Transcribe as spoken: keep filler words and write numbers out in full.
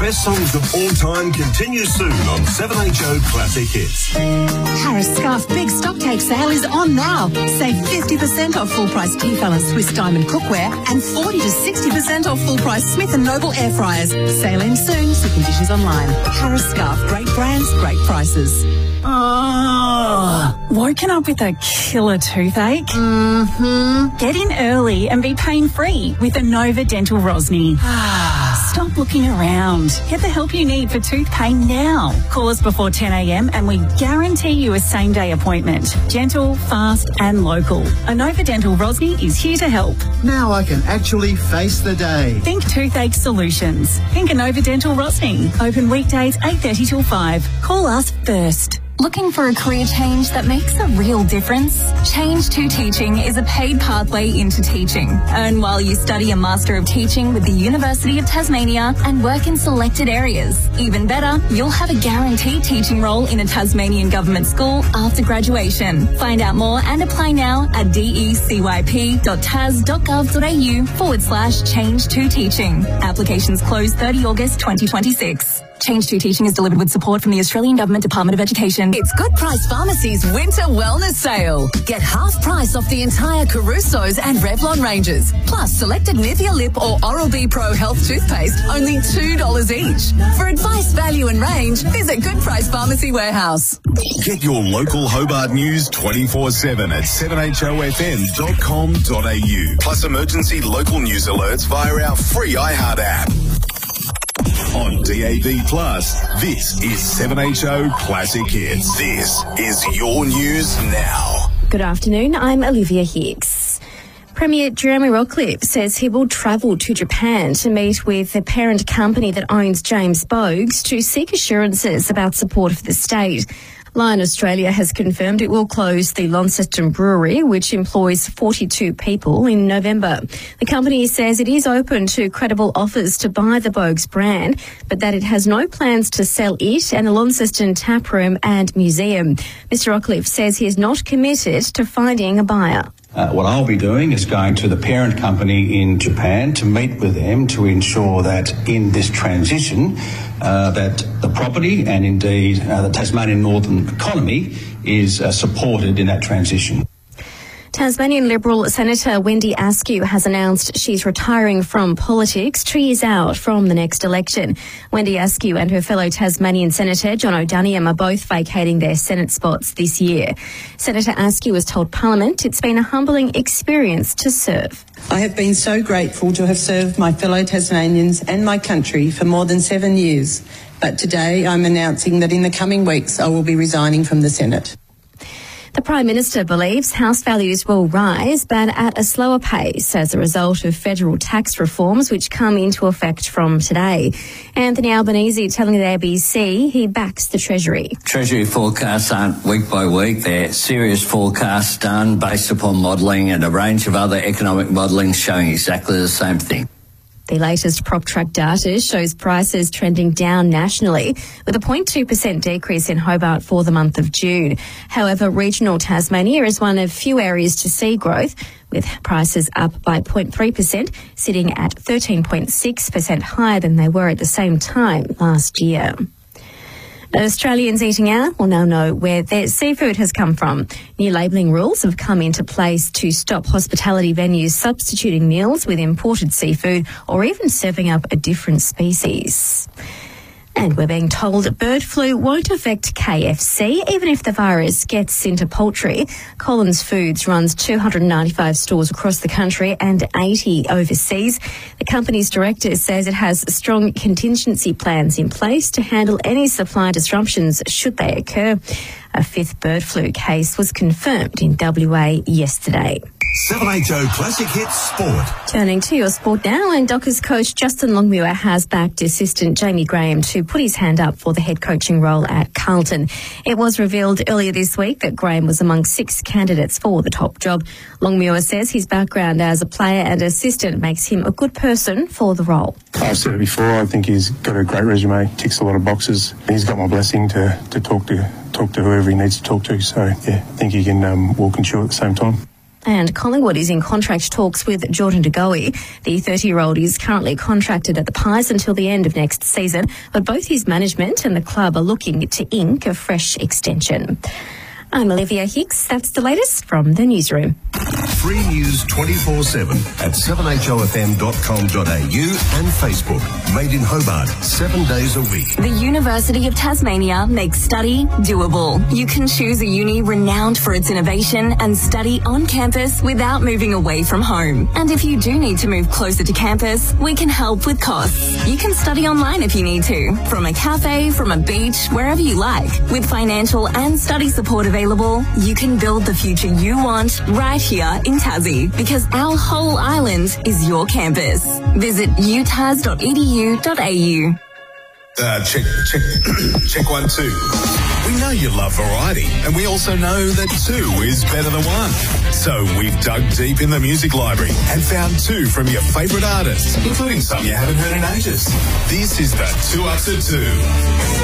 best songs of all time continues soon on seven H O Classic Hits. Harris Scarf Big Stock Take Sale is on now. Save fifty percent off full-price Tefal and Swiss Diamond cookware and forty to sixty percent off full-price Smith and Noble air fryers. Sale ends soon, see conditions online. Harris Scarf, great brands, great prices. Oh, woken up with a killer toothache? Mm-hmm. Get in early and be pain-free with Anova Dental Rosny. Stop looking around. Get the help you need for tooth pain now. Call us before ten a.m. and we guarantee you a same-day appointment. Gentle, fast and local. Anova Dental Rosny is here to help. Now I can actually face the day. Think Toothache Solutions. Think Anova Dental Rosny. Open weekdays eight thirty till five. Call us first. Looking for a career change that makes a real difference? Change to Teaching is a paid pathway into teaching. Earn while you study a Master of Teaching with the University of Tasmania and work in selected areas. Even better, you'll have a guaranteed teaching role in a Tasmanian government school after graduation. Find out more and apply now at decyp.tas.gov.au forward slash change to teaching. Applications close thirtieth of August twenty twenty-six. Change to Teaching is delivered with support from the Australian Government Department of Education. It's Good Price Pharmacy's Winter Wellness Sale. Get half price off the entire Caruso's and Revlon ranges. Plus, selected Nivea Lip or Oral-B Pro Health toothpaste, only two dollars each. For advice, value and range, visit Good Price Pharmacy Warehouse. Get your local Hobart news twenty-four seven at seven H O F M dot com dot a u. Plus emergency local news alerts via our free iHeart app. On D A B Plus, this is seven H O Classic Hits. This is your news now. Good afternoon, I'm Olivia Hicks. Premier Jeremy Rockliff says he will travel to Japan to meet with the parent company that owns James Boag's to seek assurances about support for the state. Lion Australia has confirmed it will close the Launceston Brewery, which employs forty-two people, in November. The company says it is open to credible offers to buy the Boag's brand, but that it has no plans to sell it and the Launceston taproom and museum. Mister Rockliff says he is not committed to finding a buyer. Uh, what I'll be doing is going to the parent company in Japan to meet with them to ensure that in this transition uh, that the property and indeed uh, the Tasmanian Northern economy is uh, supported in that transition. Tasmanian Liberal Senator Wendy Askew has announced she's retiring from politics two years out from the next election. Wendy Askew and her fellow Tasmanian Senator John O'Daniam are both vacating their Senate spots this year. Senator Askew has told Parliament it's been a humbling experience to serve. I have been so grateful to have served my fellow Tasmanians and my country for more than seven years. But today I'm announcing that in the coming weeks I will be resigning from the Senate. The Prime Minister believes house values will rise, but at a slower pace as a result of federal tax reforms which come into effect from today. Anthony Albanese telling the A B C he backs the Treasury. Treasury forecasts aren't week by week. They're serious forecasts done based upon modelling and a range of other economic modelling showing exactly the same thing. The latest PropTrack data shows prices trending down nationally, with a zero point two percent decrease in Hobart for the month of June. However, regional Tasmania is one of few areas to see growth, with prices up by zero point three percent, sitting at thirteen point six percent higher than they were at the same time last year. Australians eating out will now know where their seafood has come from. New labelling rules have come into place to stop hospitality venues substituting meals with imported seafood or even serving up a different species. And we're being told bird flu won't affect K F C, even if the virus gets into poultry. Collins Foods runs two hundred ninety-five stores across the country and eighty overseas. The company's director says it has strong contingency plans in place to handle any supply disruptions should they occur. A fifth bird flu case was confirmed in W A yesterday. seven H O Classic Hits Sport. Turning to your sport now, and Dockers coach Justin Longmuir has backed assistant Jamie Graham to put his hand up for the head coaching role at Carlton. It was revealed earlier this week that Graham was among six candidates for the top job. Longmuir says his background as a player and assistant makes him a good person for the role. I've said it before, I think he's got a great resume, ticks a lot of boxes. He's got my blessing to, to talk to talk to whoever he needs to talk to. So, yeah, I think he can um, walk and chew at the same time. And Collingwood is in contract talks with Jordan De Goey. The thirty-year-old is currently contracted at the Pies until the end of next season, but both his management and the club are looking to ink a fresh extension. I'm Olivia Hicks. That's the latest from the newsroom. Free news twenty-four seven at seven h o f m dot com dot a u and Facebook. Made in Hobart, seven days a week. The University of Tasmania makes study doable. You can choose a uni renowned for its innovation and study on campus without moving away from home. And if you do need to move closer to campus, we can help with costs. You can study online if you need to, from a cafe, from a beach, wherever you like. With financial and study support available, you can build the future you want right here in Tassie, because our whole island is your campus. Visit u tas dot e d u dot a u. Uh, check, check, check one, two. We know you love variety, and we also know that two is better than one. So we've dug deep in the music library and found two from your favourite artists, including some you haven't heard in ages. This is the Two Up to Two.